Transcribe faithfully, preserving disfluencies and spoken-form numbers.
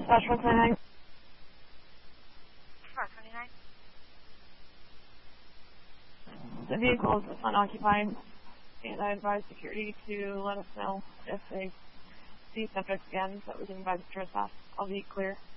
Dispatch one twenty-nine. four twenty-nine. The vehicle is unoccupied, and I advise security to let us know if they see subjects again so that we can advise the trespass. I'll be clear.